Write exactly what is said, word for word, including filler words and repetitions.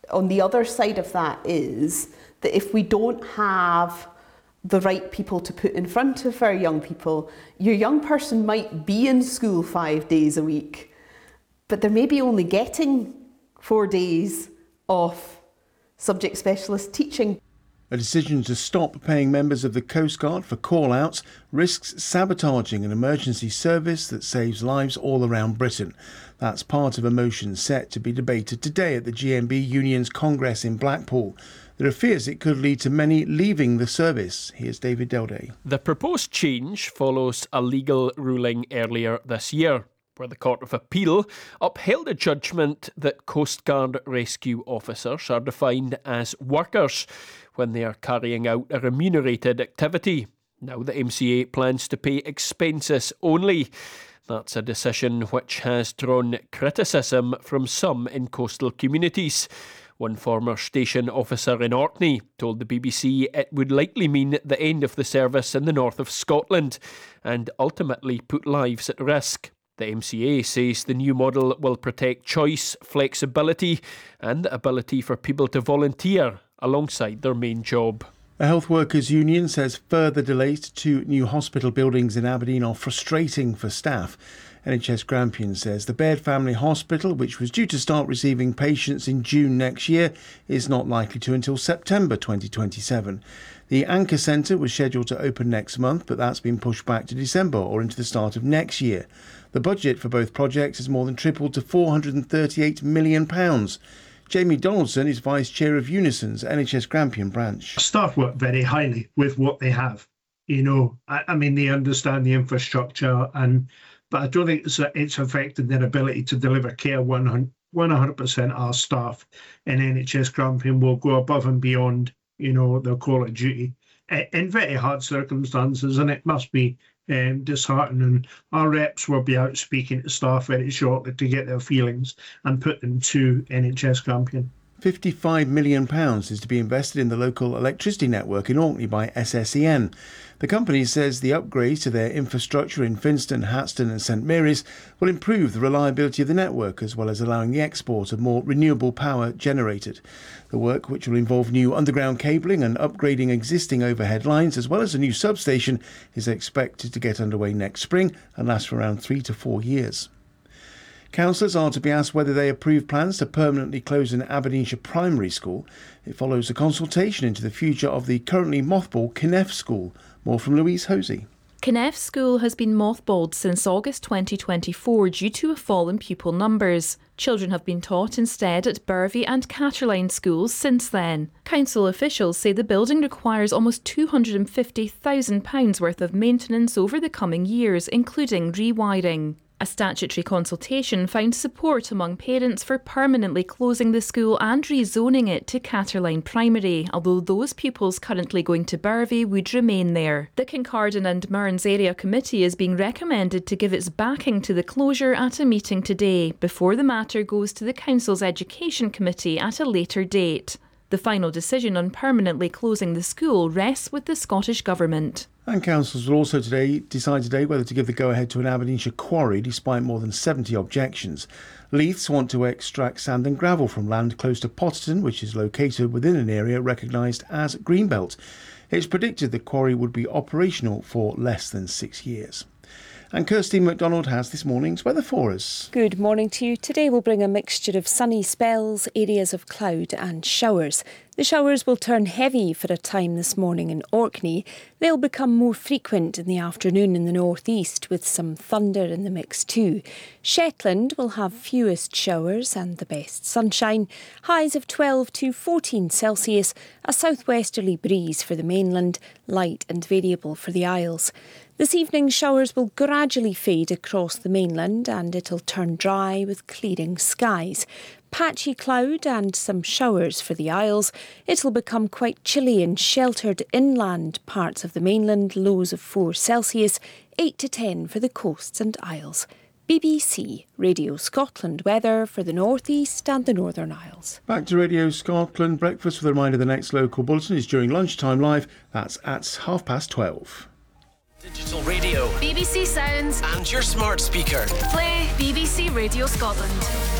on the other side of that is that if we don't have the right people to put in front of our young people, your young person might be in school five days a week, but they're maybe only getting four days of subject specialist teaching. A decision to stop paying members of the Coast Guard for call-outs risks sabotaging an emergency service that saves lives all around Britain. That's part of a motion set to be debated today at the G M B Union's Congress in Blackpool. There are fears it could lead to many leaving the service. Here's David Delday. The proposed change follows a legal ruling earlier this year, where the Court of Appeal upheld a judgment that Coast Guard rescue officers are defined as workers when they are carrying out a remunerated activity. Now the M C A plans to pay expenses only. That's a decision which has drawn criticism from some in coastal communities. One former station officer in Orkney told the B B C it would likely mean the end of the service in the north of Scotland and ultimately put lives at risk. The M C A says the new model will protect choice, flexibility and the ability for people to volunteer alongside their main job. A health workers union says further delays to two new hospital buildings in Aberdeen are frustrating for staff. N H S Grampian says the Baird Family Hospital, which was due to start receiving patients in June next year, is not likely to until September twenty twenty-seven. The Anchor Centre was scheduled to open next month, but that's been pushed back to December or into the start of next year. The budget for both projects has more than tripled to four hundred thirty-eight million pounds. Jamie Donaldson is Vice Chair of Unison's N H S Grampian branch. Staff work very highly with what they have. You know, I, I mean, they understand the infrastructure, and but I don't think it's, it's affected their ability to deliver care. one hundred percent our staff in N H S Grampian will go above and beyond, you know, their call of duty in very hard circumstances, and it must be um, disheartening. Our reps will be out speaking to staff very shortly to get their feelings and put them to N H S Grampian. fifty-five million pounds is to be invested in the local electricity network in Orkney by S S E N. The company says the upgrades to their infrastructure in Finston, Hatston and St Mary's will improve the reliability of the network as well as allowing the export of more renewable power generated. The work, which will involve new underground cabling and upgrading existing overhead lines as well as a new substation, is expected to get underway next spring and last for around three to four years. Councillors are to be asked whether they approve plans to permanently close an Aberdeenshire primary school. It follows a consultation into the future of the currently mothballed Kinneff School. More from Louise Hosey. Kinneff School has been mothballed since August twenty twenty-four due to a fall in pupil numbers. Children have been taught instead at Burvey and Catterline schools since then. Council officials say the building requires almost two hundred fifty thousand pounds worth of maintenance over the coming years, including rewiring. A statutory consultation found support among parents for permanently closing the school and rezoning it to Catterline Primary, although those pupils currently going to Burvey would remain there. The Kincardine and Mearns Area Committee is being recommended to give its backing to the closure at a meeting today, before the matter goes to the Council's Education Committee at a later date. The final decision on permanently closing the school rests with the Scottish Government. And councils will also today decide today whether to give the go-ahead to an Aberdeenshire quarry despite more than seventy objections. Leiths want to extract sand and gravel from land close to Potterton, which is located within an area recognised as Greenbelt. It's predicted the quarry would be operational for less than six years. And Kirsty MacDonald has this morning's weather for us. Good morning to you. Today will bring a mixture of sunny spells, areas of cloud and showers. The showers will turn heavy for a time this morning in Orkney. They'll become more frequent in the afternoon in the northeast, with some thunder in the mix too. Shetland will have fewest showers and the best sunshine. Highs of twelve to fourteen Celsius, a southwesterly breeze for the mainland, light and variable for the Isles. This evening, showers will gradually fade across the mainland and it'll turn dry with clearing skies. Patchy cloud and some showers for the Isles. It'll become quite chilly in sheltered inland parts of the mainland, lows of four Celsius, eight to ten for the coasts and Isles. B B C Radio Scotland weather for the North East and the Northern Isles. Back to Radio Scotland breakfast with a reminder the next local bulletin is during lunchtime live. That's at half past twelve. Digital radio, B B C Sounds and your smart speaker. Play B B C Radio Scotland.